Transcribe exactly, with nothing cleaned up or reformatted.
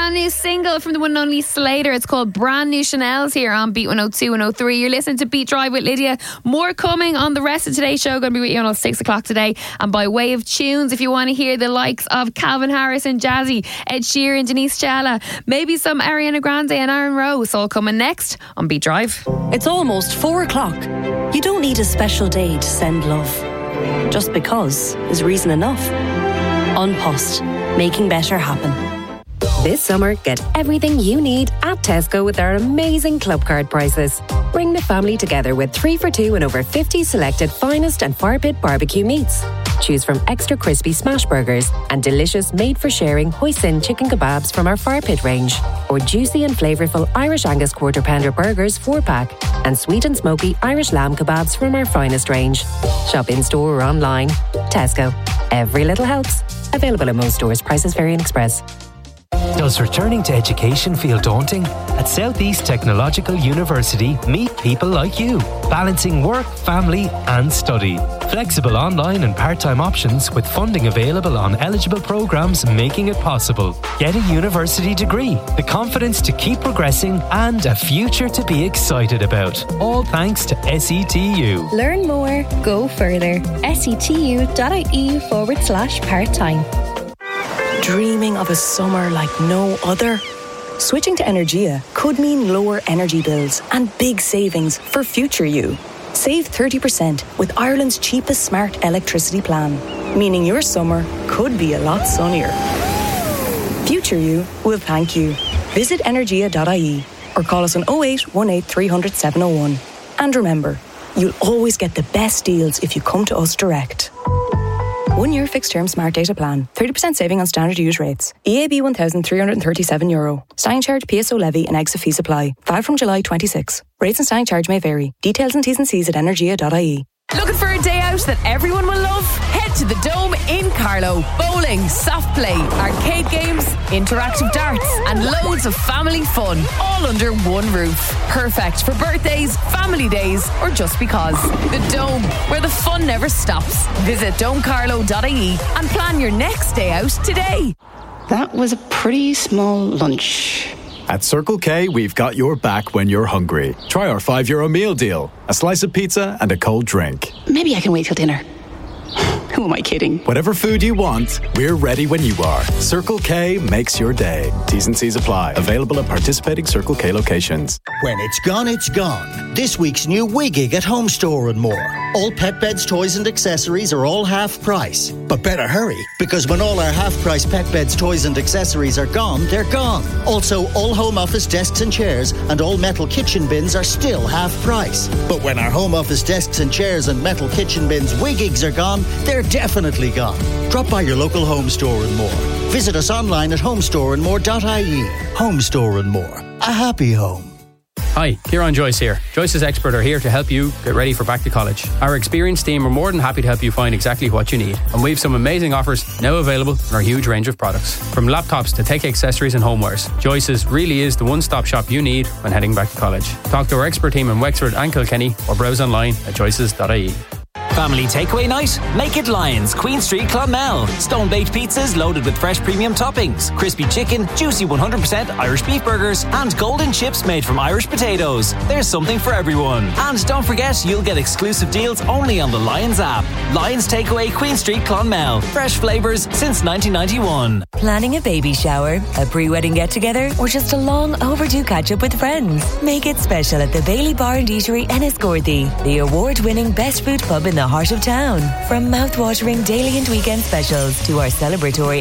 brand new single from the one and only Slater. It's called Brand New Chanel's here on Beat one oh two, one oh three. You're listening to Beat Drive with Lydia. More coming on the rest of today's show. Going to be with you until six o'clock today. And by way of tunes, if you want to hear the likes of Calvin Harris and Jazzy, Ed Sheeran, Denise Challa, maybe some Ariana Grande and Aaron Rose, all coming next on Beat Drive. It's almost four o'clock. You don't need a special day to send love. Just because is reason enough. An Post, making better happen. This summer, get everything you need at Tesco with our amazing club card prices. Bring the family together with three for two and over fifty selected finest and fire pit barbecue meats. Choose from extra crispy smash burgers and delicious made-for-sharing hoisin chicken kebabs from our fire pit range, or juicy and flavourful Irish Angus quarter pounder burgers four pack, and sweet and smoky Irish lamb kebabs from our finest range. Shop in store or online. Tesco. Every little helps. Available at most stores. Prices vary in Express. Does returning to education feel daunting? At Southeast Technological University, meet people like you, balancing work, family and study. Flexible online and part-time options with funding available on eligible programs, making it possible. Get a university degree, the confidence to keep progressing and a future to be excited about. All thanks to S E T U. Learn more, go further. setu.ie forward slash part-time. Dreaming of a summer like no other? Switching to Energia could mean lower energy bills and big savings for future you. Save thirty percent with Ireland's cheapest smart electricity plan, meaning your summer could be a lot sunnier. Future you will thank you. Visit energia dot I E or call us on oh eight one eight three hundred seven oh one. And remember, you'll always get the best deals if you come to us direct. One year fixed term smart data plan. thirty percent saving on standard use rates. E A B one thousand three hundred thirty-seven euro. Standing charge, P S O levy and exit fees apply. Valid from July twenty-sixth. Rates and standing charge may vary. Details and T's and C's at energia dot I E. Looking for a day out that everyone will love? Head to the Dome in Carlow. Bowling, soft play, arcade games, interactive darts and loads of family fun, all under one roof. Perfect for birthdays, family days or just because. The Dome, where the fun never stops. Visit dome carlow dot I E and plan your next day out today. That was a pretty small lunch. At Circle K, we've got your back when you're hungry. Try our five euro meal deal. A slice of pizza and a cold drink. Maybe I can wait till dinner. Who am I kidding? Whatever food you want, we're ready when you are. Circle K makes your day. T's and C's apply. Available at participating Circle K locations. When it's gone, it's gone. This week's new Wigig at Home Store and more. All pet beds, toys and accessories are all half price. But better hurry, because when all our half price pet beds, toys and accessories are gone, they're gone. Also, all home office desks and chairs and all metal kitchen bins are still half price. But when our home office desks and chairs and metal kitchen bins Wigigs are gone, they're definitely gone. Drop by your local Home Store and More. Visit us online at home store and more dot I E. Home Store and More. A happy home. Hi, Kieran Joyce here. Joyce's Expert are here to help you get ready for back to college. Our experienced team are more than happy to help you find exactly what you need. And we've some amazing offers now available in our huge range of products. From laptops to tech accessories and homewares, Joyce's really is the one-stop shop you need when heading back to college. Talk to our expert team in Wexford and Kilkenny or browse online at joyces dot I E. Family takeaway night? Make it Lions, Queen Street, Clonmel. Stone-baked pizzas loaded with fresh premium toppings, crispy chicken, juicy one hundred percent Irish beef burgers, and golden chips made from Irish potatoes. There's something for everyone. And don't forget, you'll get exclusive deals only on the Lions app. Lions Takeaway, Queen Street, Clonmel. Fresh flavours since nineteen ninety-one. Planning a baby shower, a pre-wedding get-together, or just a long overdue catch-up with friends? Make it special at the Bailey Bar and Eatery Enniscorthy, the award-winning best food pub in the heart of town. From mouth-watering daily and weekend specials to our celebratory